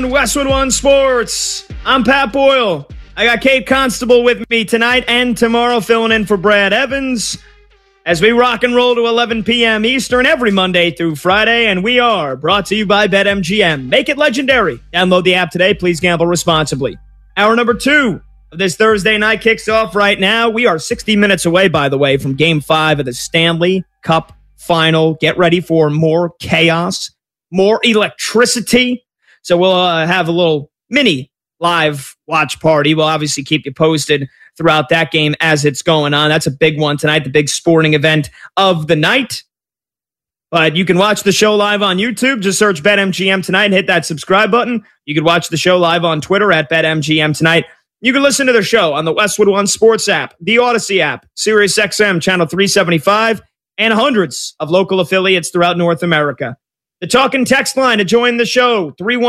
on Westwood One Sports. I'm Pat Boyle. I got Kate Constable with me tonight and tomorrow, filling in for Brad Evans as we rock and roll to 11 p.m. Eastern every Monday through Friday, and we are brought to you by BetMGM. Make it legendary. Download the app today. Please gamble responsibly. Hour number 2 of this Thursday night kicks off right now. We are 60 minutes away, by the way, from Game 5 of the Stanley Cup Final. Get ready for more chaos, more electricity. So we'll have a little mini live watch party. We'll obviously keep you posted throughout that game as it's going on. That's a big one tonight, the big sporting event of the night. But you can watch the show live on YouTube. Just search BetMGM Tonight and hit that subscribe button. You can watch the show live on Twitter at BetMGM Tonight. You can listen to the show on the Westwood One Sports app, the Odyssey app, SiriusXM Channel 375, and hundreds of local affiliates throughout North America. The talk and text line to join the show,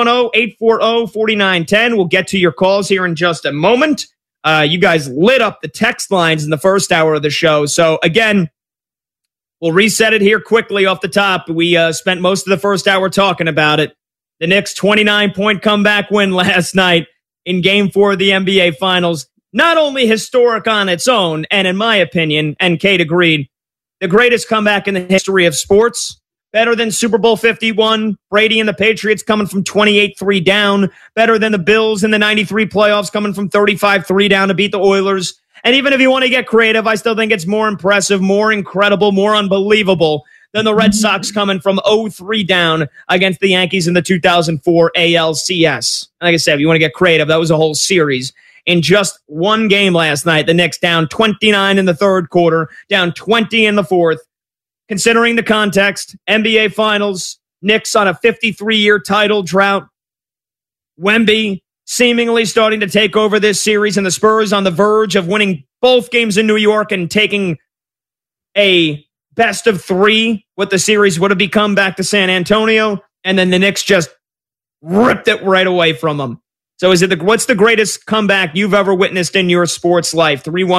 310-840-4910. We'll get to your calls here in just a moment. You guys lit up the text lines in the first hour of the show. So, again, we'll reset it here quickly off the top. We spent most of the first hour talking about it. The Knicks' 29-point comeback win last night in Game 4 of the NBA Finals. Not only historic on its own, and in my opinion, and Kate agreed, the greatest comeback in the history of sports. Better than Super Bowl 51, Brady and the Patriots coming from 28-3 down. Better than the Bills in the 93 playoffs coming from 35-3 down to beat the Oilers. And even if you want to get creative, I still think it's more impressive, more incredible, more unbelievable than the Red Sox coming from 0-3 down against the Yankees in the 2004 ALCS. Like I said, if you want to get creative, that was a whole series. In just one game last night, the Knicks down 29 in the third quarter, down 20 in the fourth. Considering the context, NBA Finals, Knicks on a 53-year title drought, Wemby seemingly starting to take over this series, and the Spurs on the verge of winning both games in New York and taking a best of 3, what the series would have become, back to San Antonio, and then the Knicks just ripped it right away from them. So what's the greatest comeback you've ever witnessed in your sports life?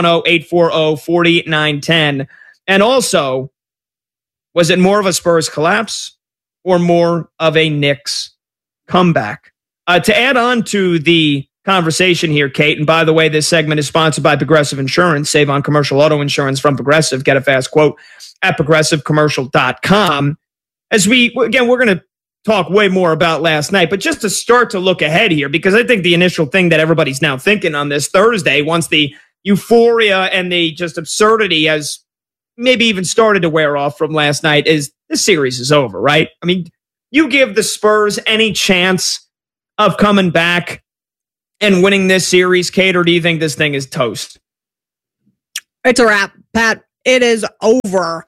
310-840-4910. And also, was it more of a Spurs collapse or more of a Knicks comeback? To add on to the conversation here, Kate, and by the way, this segment is sponsored by Progressive Insurance. Save on commercial auto insurance from Progressive. Get a fast quote at progressivecommercial.com. We're going to talk way more about last night, but just to start to look ahead here, because I think the initial thing that everybody's now thinking on this Thursday, once the euphoria and the just absurdity has maybe even started to wear off from last night, is this series is over, right? I mean, you give the Spurs any chance of coming back and winning this series, Kate, or do you think this thing is toast? It's a wrap, Pat. It is over.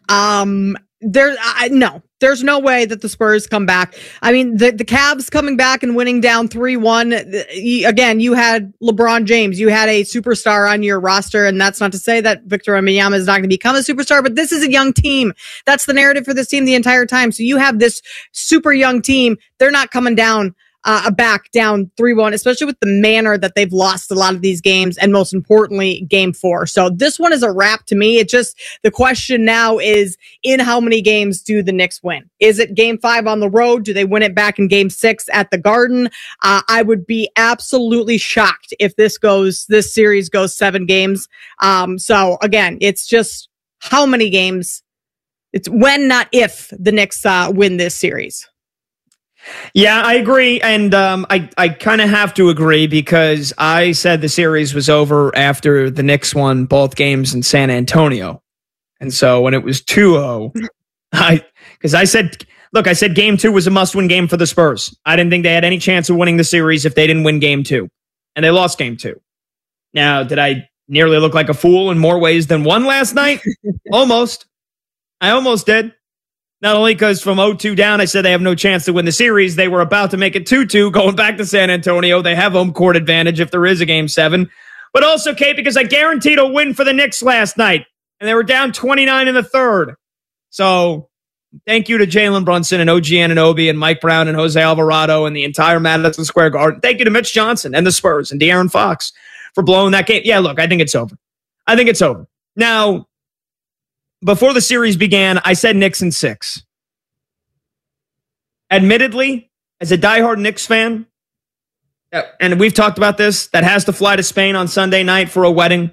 There's no way that the Spurs come back. I mean, the Cavs coming back and winning down 3-1. Again, you had LeBron James. You had a superstar on your roster, and that's not to say that Victor Wembanyama is not going to become a superstar, but this is a young team. That's the narrative for this team the entire time. So you have this super young team. They're not coming down back down 3-1, especially with the manner that they've lost a lot of these games, and most importantly, Game 4. So this one is a wrap to me. It just, the question now is, in how many games do the Knicks win? Is it Game 5 on the road? Do they win it back in Game 6 at the Garden? I would be absolutely shocked if this series goes 7 games. So again, it's just how many games. It's when, not if, the Knicks win this series. Yeah, I agree. And I kind of have to agree, because I said the series was over after the Knicks won both games in San Antonio. And so when it was 2-0, I said Game 2 was a must-win game for the Spurs. I didn't think they had any chance of winning the series if they didn't win Game 2. And they lost Game 2. Now, did I nearly look like a fool in more ways than one last night? Almost. I almost did. Not only because from 0-2 down, I said they have no chance to win the series. They were about to make it 2-2 going back to San Antonio. They have home court advantage if there is a Game 7. But also, Kate, because I guaranteed a win for the Knicks last night, and they were down 29 in the third. So thank you to Jalen Brunson and OG Anunoby and Mike Brown and Jose Alvarado and the entire Madison Square Garden. Thank you to Mitch Johnson and the Spurs and De'Aaron Fox for blowing that game. Yeah, look, I think it's over. Now, before the series began, I said Knicks in 6. Admittedly, as a diehard Knicks fan, and we've talked about this, that has to fly to Spain on Sunday night for a wedding.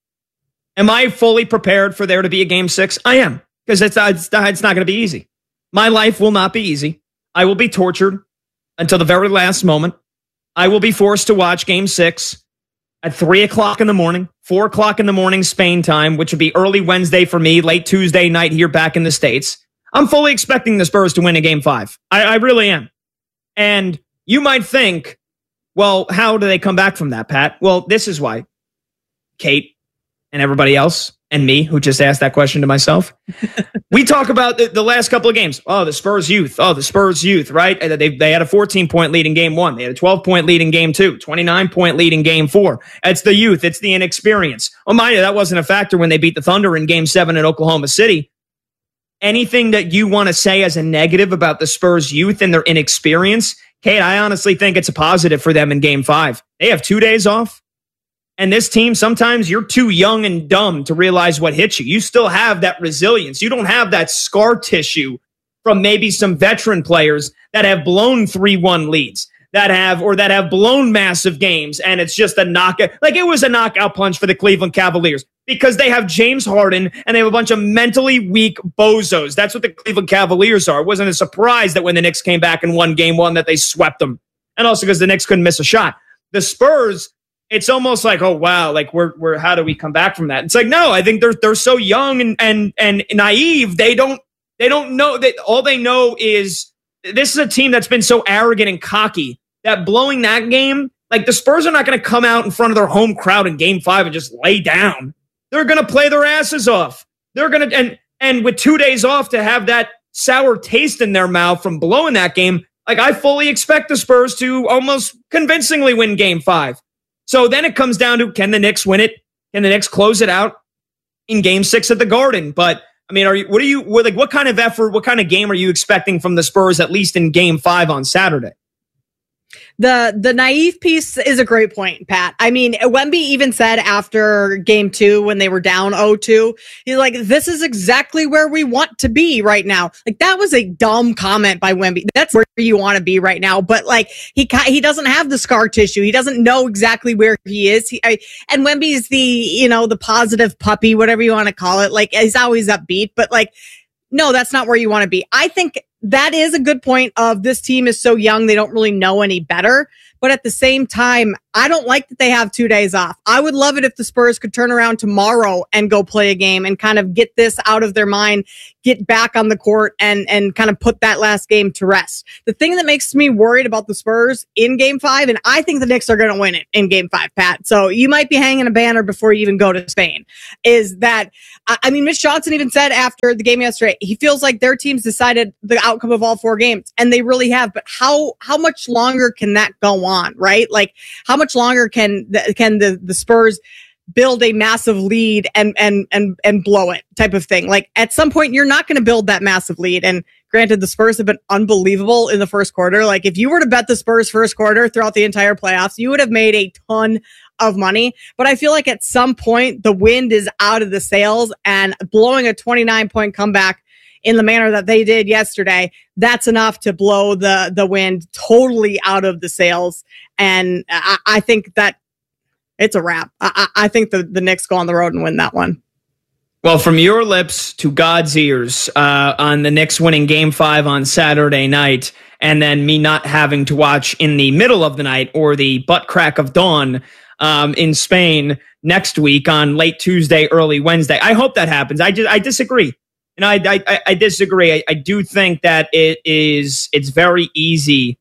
Am I fully prepared for there to be a game 6? I am, because it's not going to be easy. My life will not be easy. I will be tortured until the very last moment. I will be forced to watch game 6 at 3 o'clock in the morning, 4 o'clock in the morning Spain time, which would be early Wednesday for me, late Tuesday night here back in the States. I'm fully expecting the Spurs to win a game 5. I really am. And you might think, well, how do they come back from that, Pat? Well, this is why. Kate and everybody else and me, who just asked that question to myself. We talk about the last couple of games. Oh, the Spurs youth. Oh, the Spurs youth, right? They had a 14-point lead in game 1. They had a 12-point lead in game 2, 29-point lead in game 4. It's the youth. It's the inexperience. Oh, mind you, that wasn't a factor when they beat the Thunder in game 7 in Oklahoma City. Anything that you want to say as a negative about the Spurs youth and their inexperience, Kate, I honestly think it's a positive for them in game 5. They have 2 days off. And this team, sometimes you're too young and dumb to realize what hits you. You still have that resilience. You don't have that scar tissue from maybe some veteran players that have blown 3-1 leads, that have blown massive games, and it's just a knockout. Like, it was a knockout punch for the Cleveland Cavaliers because they have James Harden and they have a bunch of mentally weak bozos. That's what the Cleveland Cavaliers are. It wasn't a surprise that when the Knicks came back and won game 1 that they swept them. And also because the Knicks couldn't miss a shot. The Spurs, it's almost like, oh wow, like we're how do we come back from that? It's like, no, I think they're so young and naive. They don't know that. All they know is this is a team that's been so arrogant and cocky that blowing that game, like the Spurs are not going to come out in front of their home crowd in game 5 and just lay down. They're going to play their asses off. They're going to and with 2 days off to have that sour taste in their mouth from blowing that game, like I fully expect the Spurs to almost convincingly win game 5. So then it comes down to, can the Knicks win it? Can the Knicks close it out in game 6 at the Garden? But I mean, what kind of effort, what kind of game are you expecting from the Spurs, at least in game 5 on Saturday? The naive piece is a great point, Pat. I mean, Wemby even said after game 2 when they were down 0-2, he's like, this is exactly where we want to be right now. Like, that was a dumb comment by Wemby. That's where you want to be right now. But like, he doesn't have the scar tissue. He doesn't know exactly where he is. And Wemby's the positive puppy, whatever you want to call it. Like, he's always upbeat, but like, no, that's not where you want to be. I think that is a good point of this team is so young, they don't really know any better. But at the same time, I don't like that they have 2 days off. I would love it if the Spurs could turn around tomorrow and go play a game and kind of get this out of their mind, get back on the court and kind of put that last game to rest. The thing that makes me worried about the Spurs in game 5, and I think the Knicks are going to win it in game 5, Pat. So you might be hanging a banner before you even go to Spain, is that, I mean, Mitch Johnson even said after the game yesterday, he feels like their team's decided the outcome of all 4 games, and they really have. But how much longer can that go on, right? Like, how much longer can the Spurs build a massive lead and blow it type of thing? Like, at some point, you're not going to build that massive lead. And granted, the Spurs have been unbelievable in the first quarter. Like, if you were to bet the Spurs first quarter throughout the entire playoffs, you would have made a ton of money. But I feel like at some point, the wind is out of the sails, and blowing a 29-point comeback in the manner that they did yesterday, that's enough to blow the wind totally out of the sails. And I think that it's a wrap. I think the Knicks go on the road and win that one. Well, from your lips to God's ears on the Knicks winning game 5 on Saturday night, and then me not having to watch in the middle of the night or the butt crack of dawn in Spain next week on late Tuesday, early Wednesday. I hope that happens. I disagree. I disagree. I do think that it's very easy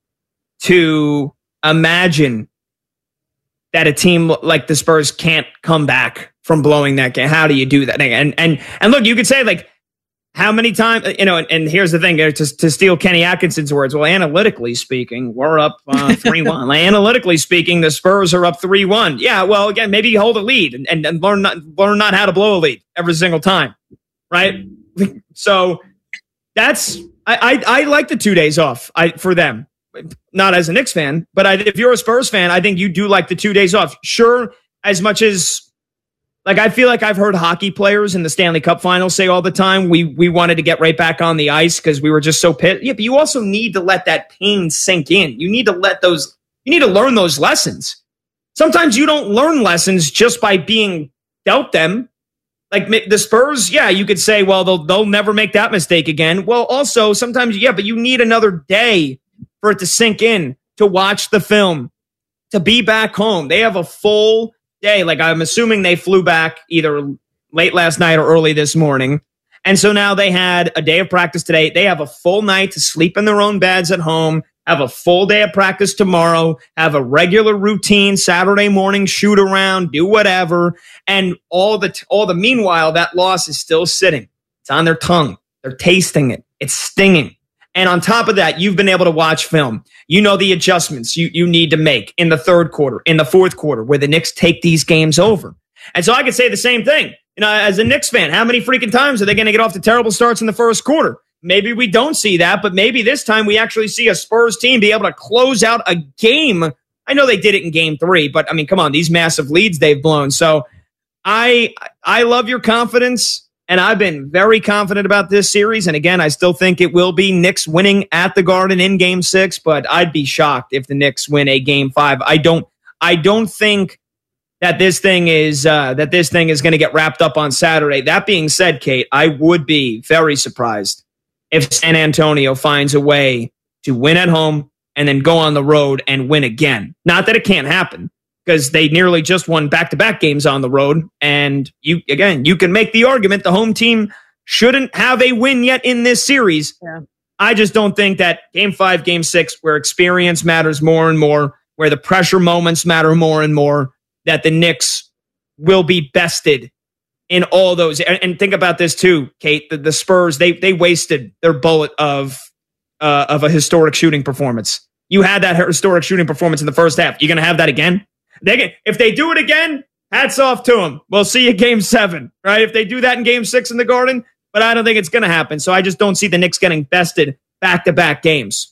to imagine that a team like the Spurs can't come back from blowing that game. How do you do that? And look, you could say, like, how many times, and here's the thing, to steal Kenny Atkinson's words, well, analytically speaking, we're up 3-1. Analytically speaking, the Spurs are up 3-1. Yeah, well, again, maybe you hold a lead and learn not how to blow a lead every single time, right? So that's, I like the 2 days off for them. Not as a Knicks fan, but if you're a Spurs fan, I think you do like the 2 days off. Sure, as much as, like, I feel like I've heard hockey players in the Stanley Cup Finals say all the time, we wanted to get right back on the ice because we were just so pissed. Yeah, but you also need to let that pain sink in. You need to let those You need to learn those lessons. Sometimes you don't learn lessons just by being dealt them. Like the Spurs, yeah, you could say, well, they'll never make that mistake again. Well, also, sometimes, yeah, but you need another day for it to sink in, to watch the film, to be back home. They have a full day. Like, I'm assuming they flew back either late last night or early this morning. And so now they had a day of practice today. They have a full night to sleep in their own beds at home, have a full day of practice tomorrow, have a regular routine Saturday morning shoot around, do whatever. And all the meanwhile, that loss is still sitting. It's on their tongue. They're tasting it. It's stinging. And on top of that, you've been able to watch film. You know the adjustments you need to make in the third quarter, in the fourth quarter, where the Knicks take these games over. And so I could say the same thing. You know, as a Knicks fan, how many freaking times are they going to get off to terrible starts in the first quarter? Maybe we don't see that, but maybe this time we actually see a Spurs team be able to close out a game. I know they did it in game 3, but I mean, come on, these massive leads they've blown. So I love your confidence, and I've been very confident about this series. And again, I still think it will be Knicks winning at the Garden in game 6, but I'd be shocked if the Knicks win a game 5. I don't think that this thing is going to get wrapped up on Saturday. That being said, Kate, I would be very surprised if San Antonio finds a way to win at home and then go on the road and win again. Not that it can't happen, because they nearly just won back-to-back games on the road. And you can make the argument the home team shouldn't have a win yet in this series. Yeah. I just don't think that game 5, game 6, where experience matters more and more, where the pressure moments matter more and more, that the Knicks will be bested in all those. And think about this too, Kate. The Spurs, they wasted their bullet of a historic shooting performance. You had that historic shooting performance in the first half. You're going to have that again? If they do it again, hats off to them. We'll see you game 7, right? If they do that in game 6 in the Garden, but I don't think it's going to happen. So I just don't see the Knicks getting bested back-to-back games.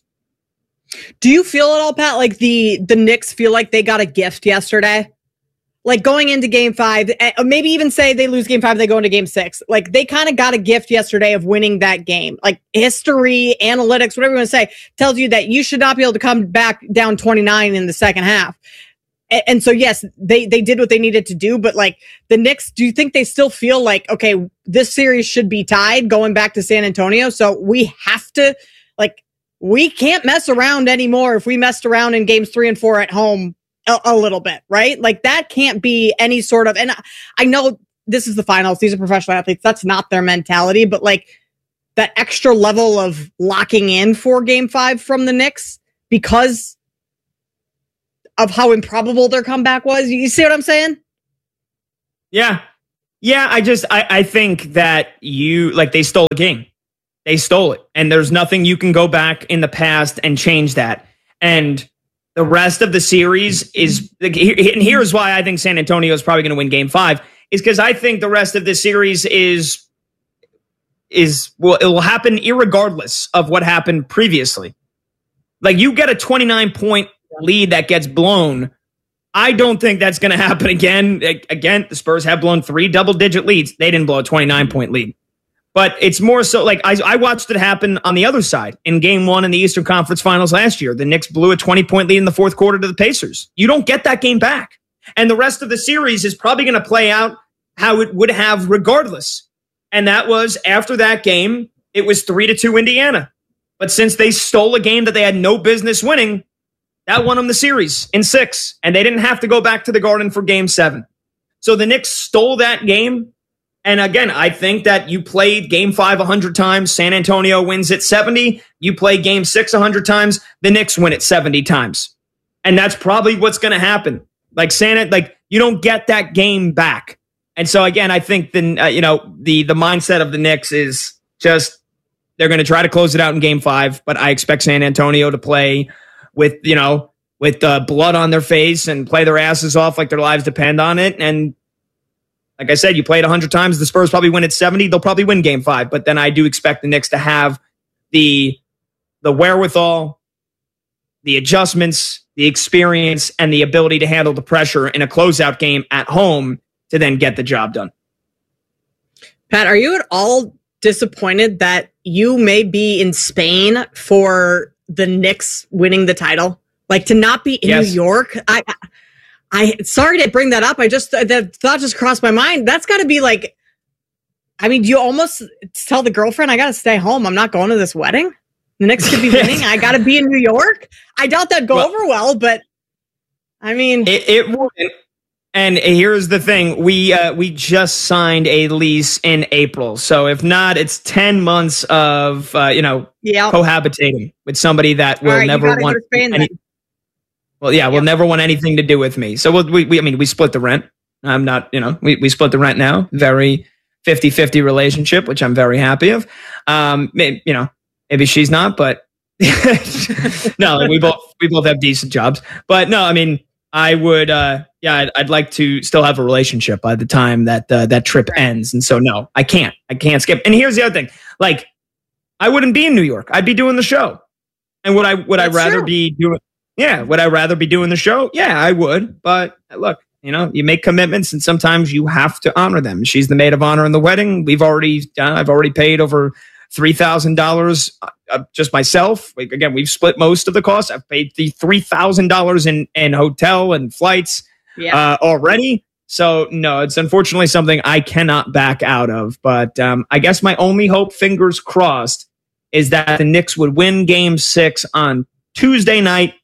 Do you feel at all, Pat, like the Knicks feel like they got a gift yesterday? Like going into game 5, maybe even say they lose game 5, they go into game 6. Like they kind of got a gift yesterday of winning that game. Like history, analytics, whatever you want to say, tells you that you should not be able to come back down 29 in the second half. And so, yes, they did what they needed to do. But like the Knicks, do you think they still feel like, okay, this series should be tied going back to San Antonio? So we have to, like, we can't mess around anymore. If we messed around in games 3 and 4 at home a little bit, right? Like that can't be any sort of, and I know this is the finals. These are professional athletes. That's not their mentality, but like that extra level of locking in for game 5 from the Knicks because of how improbable their comeback was. You see what I'm saying? Yeah. Yeah. I think that they stole the game. They stole it. And there's nothing you can go back in the past and change that. And the rest of the series is, and here's why I think San Antonio is probably going to win game 5, is because I think the rest of the series it will happen irregardless of what happened previously. Like you get a 29-point lead that gets blown. I don't think that's going to happen again. Again, the Spurs have blown 3 double-digit leads. They didn't blow a 29-point lead. But it's more so like I watched it happen on the other side in game 1 in the Eastern Conference Finals last year. The Knicks blew a 20-point lead in the fourth quarter to the Pacers. You don't get that game back. And the rest of the series is probably going to play out how it would have regardless. And that was after that game, it was 3-2 Indiana. But since they stole a game that they had no business winning, that won them the series in 6. And they didn't have to go back to the Garden for game 7. So the Knicks stole that game. And again, I think that you played game 5 100 times. San Antonio wins it 70. You play game 6 100 times. The Knicks win it 70 times. And that's probably what's going to happen. Like you don't get that game back. And so again, I think the mindset of the Knicks is just they're going to try to close it out in game 5, but I expect San Antonio to play with blood on their face and play their asses off like their lives depend on it. And like I said, you play it 100 times. The Spurs probably win at 70. They'll probably win game 5. But then I do expect the Knicks to have the wherewithal, the adjustments, the experience, and the ability to handle the pressure in a closeout game at home to then get the job done. Pat, are you at all disappointed that you may be in Spain for the Knicks winning the title? Like to not be in New York. I sorry to bring that up. That thought just crossed my mind. That's got to be like, I mean, you almost tell the girlfriend, I got to stay home. I'm not going to this wedding. The Knicks could be winning. I got to be in New York. I doubt that'd go over well, but I mean, it wouldn't. And here's the thing: we just signed a lease in April, so if not, it's 10 months of cohabitating with somebody that will never want. We'll never want anything to do with me. So we split the rent. I'm not, we split the rent now. Very 50-50 relationship, which I'm very happy of. Maybe she's not, but no, we both have decent jobs. But no, I mean, I would, I'd like to still have a relationship by the time that that trip ends. And so, no, I can't skip. And here's the other thing: like, I wouldn't be in New York. I'd be doing the show. And would I rather be doing? Yeah, would I rather be doing the show? Yeah, I would. But look, you make commitments, and sometimes you have to honor them. She's the maid of honor in the wedding. I've already paid over $3,000 just myself. Again, we've split most of the costs. I've paid the $3,000 in hotel and flights already. So no, it's unfortunately something I cannot back out of. But I guess my only hope, fingers crossed, is that the Knicks would win Game 6 on Tuesday night.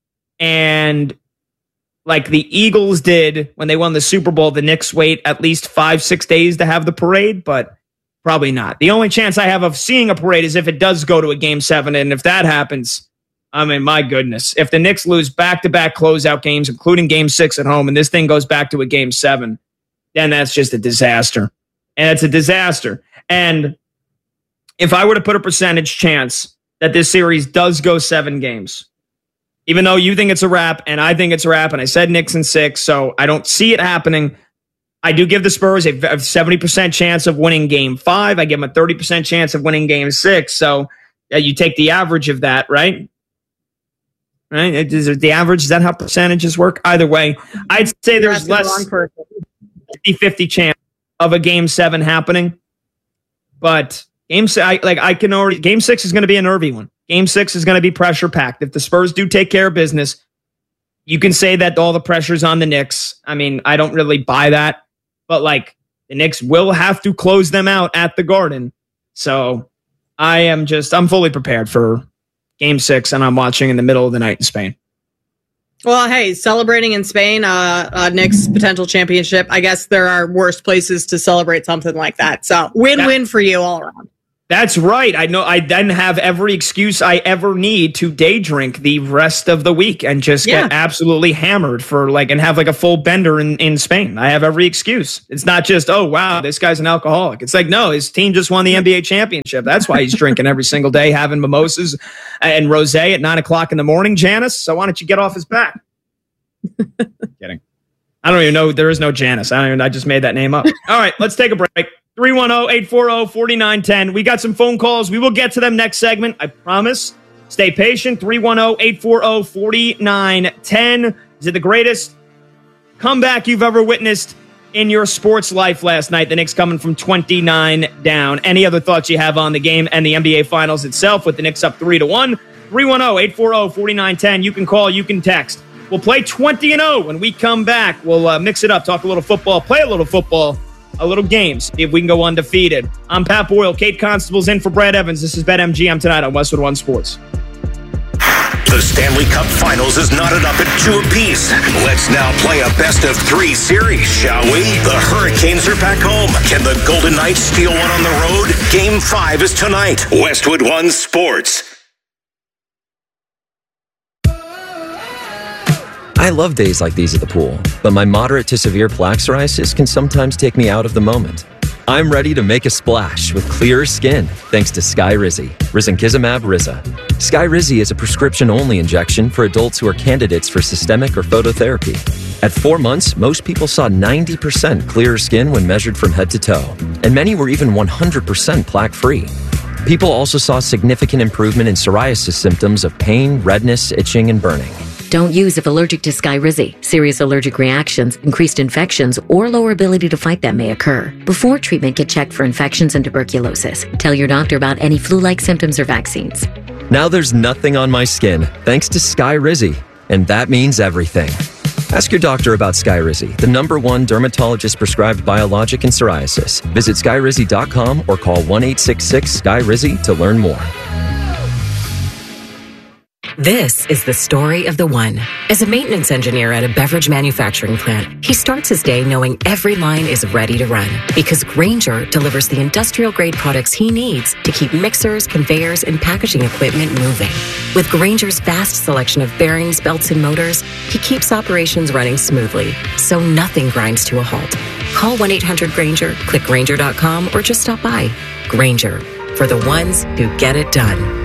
And like the Eagles did when they won the Super Bowl, the Knicks wait at least 5-6 days to have the parade, but probably not. The only chance I have of seeing a parade is if it does go to a Game 7. And if that happens, I mean, my goodness, if the Knicks lose back-to-back closeout games, including Game 6 at home, and this thing goes back to a Game 7, then that's just a disaster. And it's a disaster. And if I were to put a percentage chance that this series does go 7 games, even though you think it's a wrap and I think it's a wrap, and I said Knicks in 6, so I don't see it happening, I do give the Spurs a 70% chance of winning Game 5. I give them a 30% chance of winning Game 6. So you take the average of that, right? Right? Is it the average? Is that how percentages work? Either way, I'd say there's less 50-50 chance of a Game 7 happening. But Game 6 is going to be a nervy one. Game 6 is going to be pressure packed. If the Spurs do take care of business, you can say that all the pressure's on the Knicks. I mean, I don't really buy that, but like the Knicks will have to close them out at the Garden. So I'm fully prepared for Game 6, and I'm watching in the middle of the night in Spain. Well, hey, celebrating in Spain, Knicks potential championship. I guess there are worse places to celebrate something like that. So win-win for you all around. That's right. I know I then have every excuse I ever need to day drink the rest of the week and just get absolutely hammered and have like a full bender in Spain. I have every excuse. It's not just, oh, wow, this guy's an alcoholic. It's like, no, his team just won the NBA championship. That's why he's drinking every single day, having mimosas and rosé at 9 o'clock in the morning, Janice. So why don't you get off his back? Kidding. I don't even know. There is no Janice. I just made that name up. All right, let's take a break. 310-840-4910. We got some phone calls. We will get to them next segment. I promise. Stay patient. 310-840-4910. Is it the greatest comeback you've ever witnessed in your sports life last night? The Knicks coming from 29 down. Any other thoughts you have on the game and the NBA Finals itself with the Knicks up 3-1? 310-840-4910. You can call. You can text. We'll play 20-0 when we come back. We'll mix it up, talk a little football, play a little football, a little games, see if we can go undefeated. I'm Pat Boyle. Kate Constable's in for Brad Evans. This is BetMGM tonight on Westwood One Sports. The Stanley Cup Finals is knotted up at 2 apiece. Let's now play a best-of-3 series, shall we? The Hurricanes are back home. Can the Golden Knights steal one on the road? Game 5 is tonight. Westwood One Sports. I love days like these at the pool, but my moderate to severe plaque psoriasis can sometimes take me out of the moment. I'm ready to make a splash with clearer skin thanks to Skyrizi, risankizumab Riza. Skyrizi is a prescription-only injection for adults who are candidates for systemic or phototherapy. At 4 months, most people saw 90% clearer skin when measured from head to toe, and many were even 100% plaque-free. People also saw significant improvement in psoriasis symptoms of pain, redness, itching, and burning. Don't use if allergic to Skyrizi. Serious allergic reactions, increased infections, or lower ability to fight them may occur. Before treatment, get checked for infections and tuberculosis. Tell your doctor about any flu-like symptoms or vaccines. Now there's nothing on my skin, thanks to Skyrizi. and that means everything. Ask your doctor about Skyrizi, the #1 dermatologist-prescribed biologic in psoriasis. Visit Skyrizi.com or call 1-866-SKY-RIZZI to learn more. This is the story of the one. As a maintenance engineer at a beverage manufacturing plant, he starts his day knowing every line is ready to run because Grainger delivers the industrial-grade products he needs to keep mixers, conveyors, and packaging equipment moving. With Grainger's vast selection of bearings, belts, and motors, he keeps operations running smoothly, so nothing grinds to a halt. Call 1-800-GRAINGER, click Grainger.com, or just stop by. Grainger, for the ones who get it done.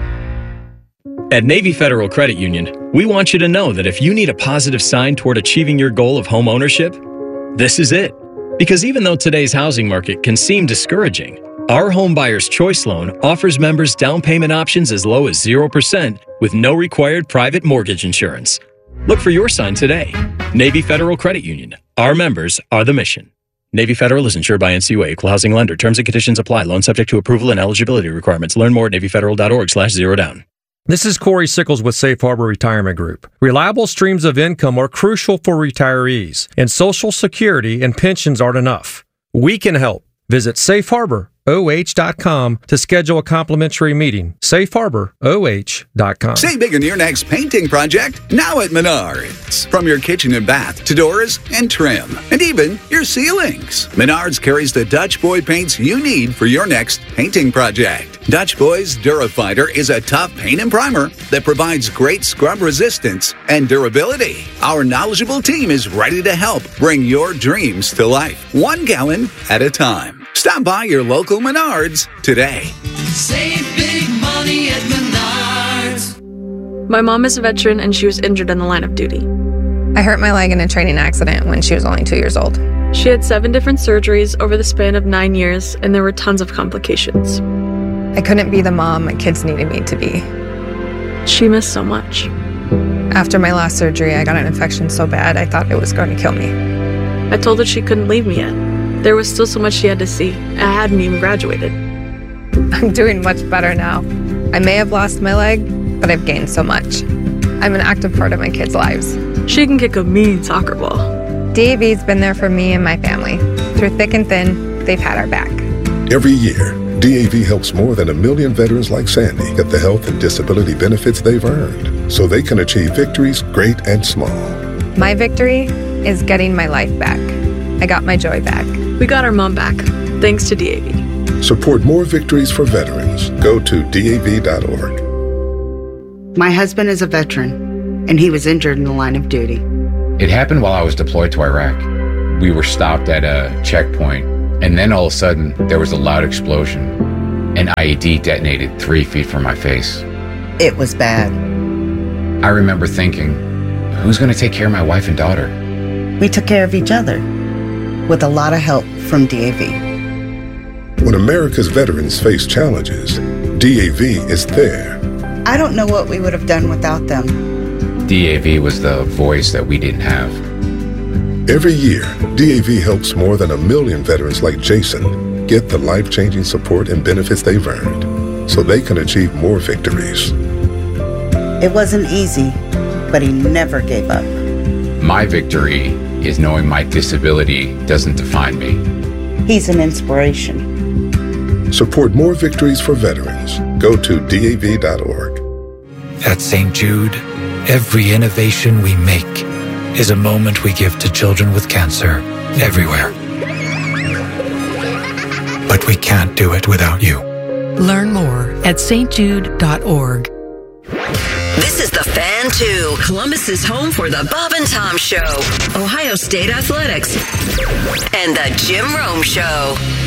At Navy Federal Credit Union, we want you to know that if you need a positive sign toward achieving your goal of home ownership, this is it. Because even though today's housing market can seem discouraging, our Home Buyer's Choice Loan offers members down payment options as low as 0% with no required private mortgage insurance. Look for your sign today. Navy Federal Credit Union. Our members are the mission. Navy Federal is insured by NCUA, Equal Housing Lender. Terms and conditions apply. Loan subject to approval and eligibility requirements. Learn more at NavyFederal.org/zerodown. This is Corey Sickles with Safe Harbor Retirement Group. Reliable streams of income are crucial for retirees, and Social Security and pensions aren't enough. We can help. Visit safeharboroh.com to schedule a complimentary meeting. safeharboroh.com. Save big on your next painting project now at Menards. From your kitchen and bath to doors and trim, and even your ceilings. Menards carries the Dutch Boy paints you need for your next painting project. Dutch Boy's Durafighter is a tough paint and primer that provides great scrub resistance and durability. Our knowledgeable team is ready to help bring your dreams to life, 1 gallon at a time. Stop by your local Menards today. Save big money at Menards. My mom is a veteran and she was injured in the line of duty. I hurt my leg in a training accident when she was only 2 years old. She had 7 different surgeries over the span of 9 years, and there were tons of complications. I couldn't be the mom my kids needed me to be. She missed so much. After my last surgery, I got an infection so bad I thought it was going to kill me. I told her she couldn't leave me yet. There was still so much she had to see. I hadn't even graduated. I'm doing much better now. I may have lost my leg, but I've gained so much. I'm an active part of my kids' lives. She can kick a mean soccer ball. DAV's been there for me and my family. Through thick and thin, they've had our back. Every year, DAV helps more than 1 million veterans like Sandy get the health and disability benefits they've earned so they can achieve victories great and small. My victory is getting my life back. I got my joy back. We got our mom back, thanks to DAV. Support more victories for veterans. Go to DAV.org. My husband is a veteran, and he was injured in the line of duty. It happened while I was deployed to Iraq. We were stopped at a checkpoint, and then all of a sudden, there was a loud explosion. An IED detonated 3 feet from my face. It was bad. I remember thinking, who's going to take care of my wife and daughter? We took care of each other, with a lot of help from DAV. When America's veterans face challenges, DAV is there. I don't know what we would have done without them. DAV was the voice that we didn't have. Every year, DAV helps more than 1 million veterans like Jason get the life-changing support and benefits they've earned so they can achieve more victories. It wasn't easy, but he never gave up. My victory is knowing my disability doesn't define me. He's an inspiration. Support more victories for veterans. Go to DAV.org. At St. Jude, every innovation we make is a moment we give to children with cancer everywhere. But we can't do it without you. Learn more at stjude.org. This is The Fan 2, Columbus's home for the Bob and Tom Show, Ohio State Athletics, and the Jim Rome Show.